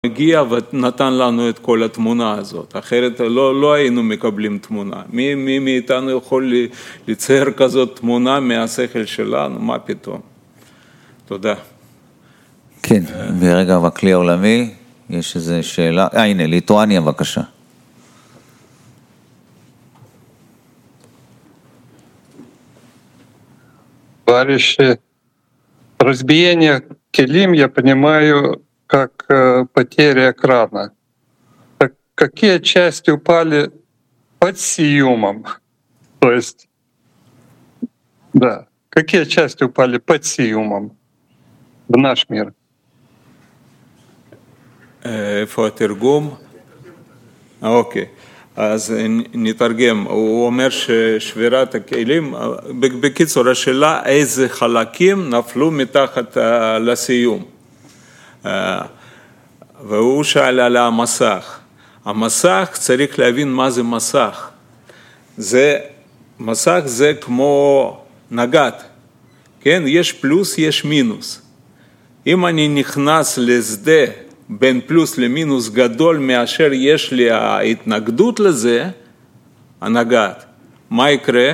הגיע ונתן לנו את כל התמונה הזאת, אחרת לא היינו מקבלים תמונה. מי מאיתנו יכול לצייר כזאת תמונה מהשכל שלנו? מה פתאום? תודה. כן, ורגע בכלי העולמי, יש איזו שאלה, הנה, ליטואניה בבקשה. Товарищи, разбиение келим я понимаю как потеря экрана. Так какие части упали под сиюмом? То есть, да, какие части упали под сиюмом в наш мир? איפה התרגום? אוקיי. אז נתרגם, הוא אומר ששבירת הכלים, בקיצור השאלה איזה חלקים נפלו מתחת לסיום. והוא שאל על המסך. המסך צריך להבין מה זה מסך. מסך זה כמו נגד, כן? יש פלוס, יש מינוס. אם אני נכנס לשדה בין פלוס למינוס גדול מאשר יש לי ההתנגדות לזה, הנגד, מה יקרה?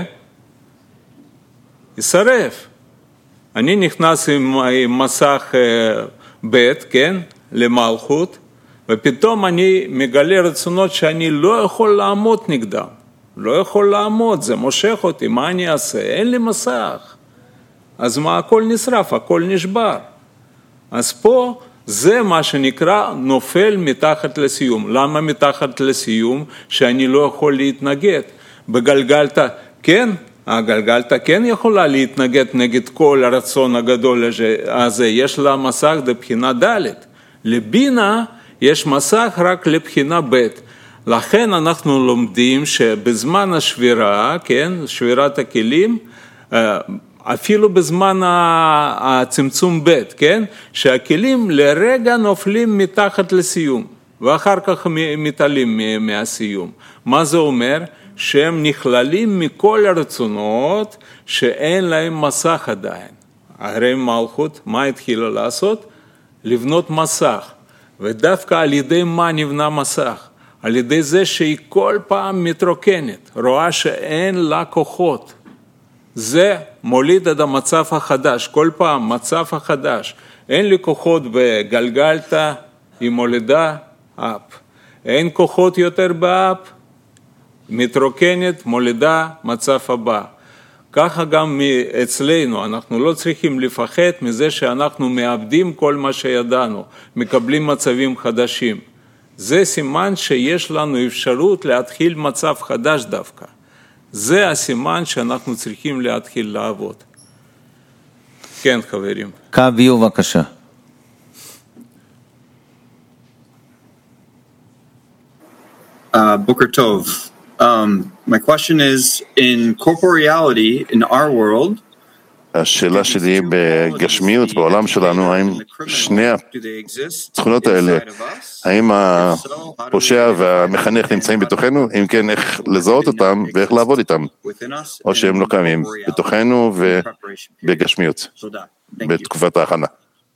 ישרף. אני נכנס עם מסך ב', כן, למלכות, ופתאום אני מגלה רצונות שאני לא יכול לעמוד נגדם. לא יכול לעמוד, זה מושך אותי, מה אני אעשה? אין לי מסך. אז מה, הכל נשרף, הכל נשבר. אז פה זה מה שנקרא נופל מתחת לסיום. למה מתחת לסיום? שאני לא יכול להתנגד. בגלגלתא, כן, הגלגלתא כן יכולה להתנגד נגד כל הרצון הגדול הזה. יש לה מסך לבחינה ד'. לבינה יש מסך רק לבחינה ב'. לכן אנחנו לומדים שבזמן השבירה, כן, שבירת הכלים, אפילו בזמן הצמצום ב', כן? שהכלים לרגע נופלים מתחת לסיום, ואחר כך מתעלים מהסיום. מה זה אומר? שהם נכללים מכל הרצונות שאין להם מסך עדיין. הרי מלכות, מה התחילה לעשות? לבנות מסך. ודווקא על ידי מה נבנה מסך? על ידי זה שהיא כל פעם מתרוקנת, רואה שאין לה כוחות. זה מוליד את המצב החדש, כל פעם מצב החדש. אין לי כוחות בגלגלתא, היא מולידה אפ. אין כוחות יותר באפ, מתרוקנת, מולידה מצב הבא. ככה גם אצלנו, אנחנו לא צריכים לפחד מזה שאנחנו מאבדים כל מה שידענו, מקבלים מצבים חדשים. זה סימן שיש לנו אפשרות להתחיל מצב חדש דווקא. זה הסימן שאנחנו צריכים להתחיל לעבוד. כן, חברים. קביו, בבקשה. Boker Tov. My question is, in corporeality, in our world, השאלה שלי בגשמיות בעולם שלנו, האם שני התכונות האלה, האם הפושע והמחנך נמצאים בתוכנו, אם כן איך לזהות אותם ואיך לעבוד איתם, או שהם לא קיימים בתוכנו ובגשמיות, בתקופת ההכנה.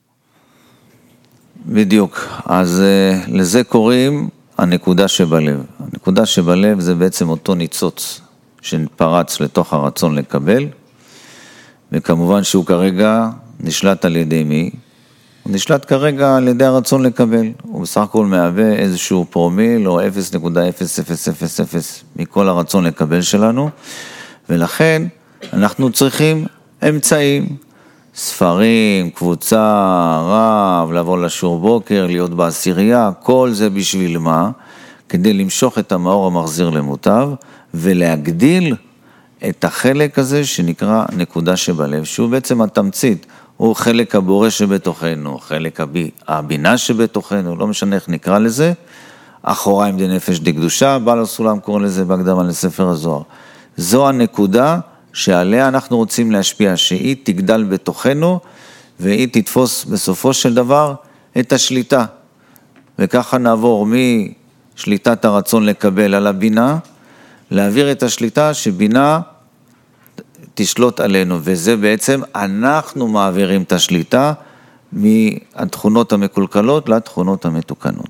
בדיוק, אז לזה קוראים הנקודה שבלב. הנקודה שבלב זה בעצם אותו ניצוץ שפרץ לתוך הרצון לקבל, וכמובן שהוא כרגע נשלט על ידי מי? הוא נשלט כרגע על ידי הרצון לקבל. הוא בסך הכל מהווה איזשהו פרומיל או 0.0000 מכל הרצון לקבל שלנו, ולכן אנחנו צריכים אמצעים, ספרים, קבוצה, רב, לבוא לשיעור בוקר, להיות בעשירייה, כל זה בשביל מה? כדי למשוך את המאור המחזיר למוטב ולהגדיל את החלק הזה שנקרא נקודה שבלב, שהוא בעצם התמצית, הוא חלק הבורא שבתוכנו, חלק הבינה שבתוכנו, לא משנה איך נקרא לזה, אחוריים דנפש דקדושה, בעל הסולם קורא לזה בהקדמה לספר הזוהר. זו הנקודה שעליה אנחנו רוצים להשפיע, שהיא תגדל בתוכנו, והיא תתפוס בסופו של דבר את השליטה. וככה נעבור משליטת הרצון לקבל על הבינה, להעביר את השליטה שבינה תשלוט עלינו, וזה בעצם אנחנו מעבירים את השליטה מהתכונות המקולקלות לתכונות המתוקנות.